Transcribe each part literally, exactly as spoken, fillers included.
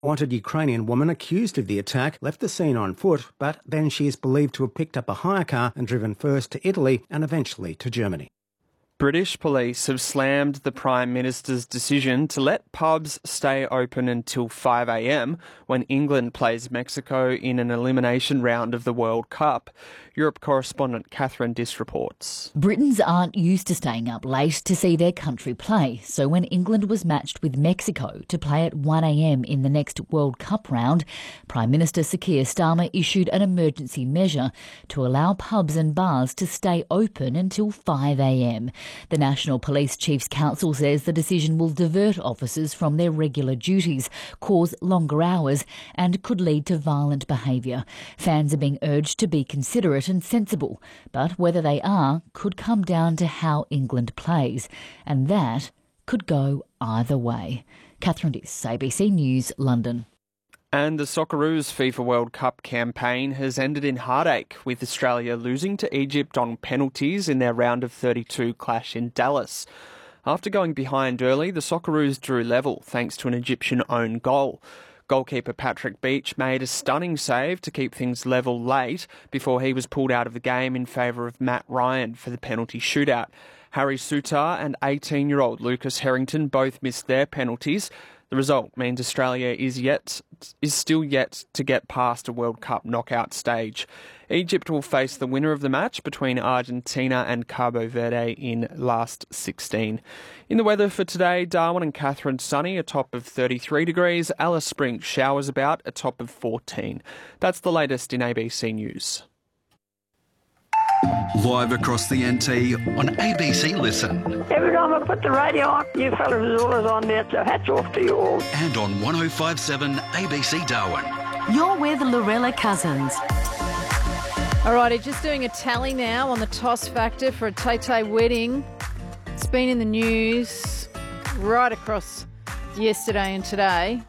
Wanted Ukrainian woman accused of the attack left the scene on foot, but then she is believed to have picked up a hire car and driven first to Italy and eventually to Germany. British police have slammed the Prime Minister's decision to let pubs stay open until five a m when England plays Mexico in an elimination round of the World Cup. Europe correspondent Catherine Diss reports. Britons aren't used to staying up late to see their country play, so when England was matched with Mexico to play at one a m in the next World Cup round, Prime Minister Sir Keir Starmer issued an emergency measure to allow pubs and bars to stay open until five a m. The National Police Chiefs Council says the decision will divert officers from their regular duties, cause longer hours and could lead to violent behaviour. Fans are being urged to be considerate and sensible, but whether they are could come down to how England plays, and that could go either way. Catherine Diss, A B C News, London. And the Socceroos FIFA World Cup campaign has ended in heartache, with Australia losing to Egypt on penalties in their round of thirty-two clash in Dallas. After going behind early, the Socceroos drew level thanks to an Egyptian own goal. Goalkeeper Patrick Beach made a stunning save to keep things level late before he was pulled out of the game in favour of Matt Ryan for the penalty shootout. Harry Souttar and eighteen-year-old Lucas Harrington both missed their penalties. The result means Australia is yet is still yet to get past a World Cup knockout stage. Egypt will face the winner of the match between Argentina and Cabo Verde in last sixteen. In the weather for today, Darwin and Catherine sunny, a top of thirty-three degrees. Alice Springs showers about, a top of fourteen. That's the latest in A B C News. Live across the N T on A B C Listen. Every time I put the radio on, you fellas are always on there, so hats off to you all. And on one oh five point seven A B C Darwin. You're with Lorella Cousins. Alrighty, just doing a tally now on the toss factor for a Tay-Tay wedding. It's been in the news right across yesterday and today.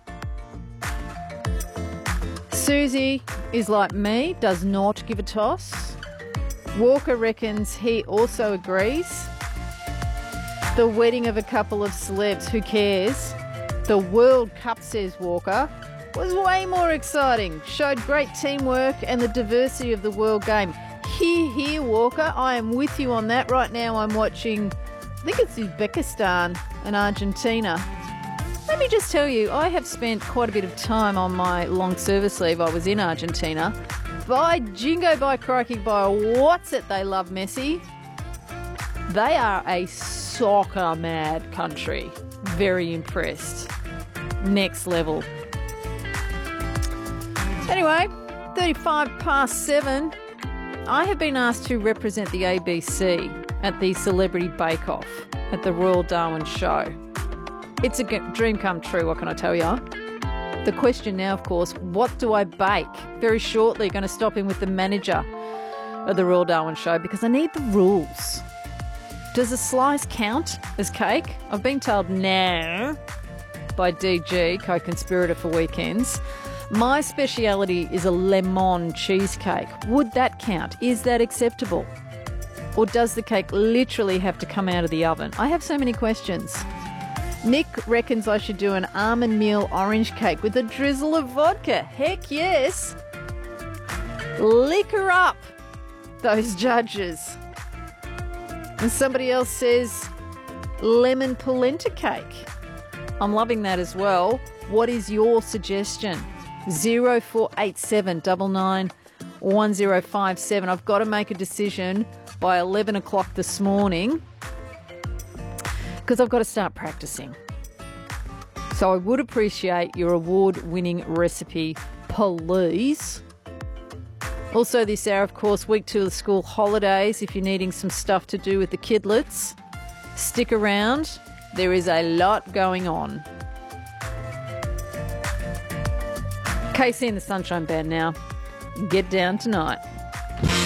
Susie is like me, does not give a toss. Walker reckons he also agrees. The wedding of a couple of celebs, who cares? The World Cup, says Walker, was way more exciting. Showed great teamwork and the diversity of the world game. Hear, hear, Walker. I am with you on that. Right now I'm watching, I think it's Uzbekistan and Argentina. Let me just tell you, I have spent quite a bit of time on my long service leave. I was in Argentina. By jingo, by crikey, by what's it, they love Messi. They are a soccer mad country. Very impressed. Next level. Anyway, thirty-five past seven. I have been asked to represent the A B C at the Celebrity Bake Off at the Royal Darwin Show. It's a dream come true, what can I tell you? The question now, of course, what do I bake? Very shortly, going to stop in with the manager of the Royal Darwin Show because I need the rules. Does a slice count as cake? I've been told no by D G, co-conspirator for Weekends. My speciality is a lemon cheesecake. Would that count? Is that acceptable? Or does the cake literally have to come out of the oven? I have so many questions. Nick reckons I should do an almond meal orange cake with a drizzle of vodka. Heck yes. Liquor up, those judges. And somebody else says lemon polenta cake. I'm loving that as well. What is your suggestion? zero four eight seven nine nine one zero five seven. I've got to make a decision by eleven o'clock this morning, because I've got to start practicing. So I would appreciate your award-winning recipe, please. Also this hour, of course, week two of the school holidays. If you're needing some stuff to do with the kidlets, stick around. There is a lot going on. K C and the Sunshine Band now. Get down tonight.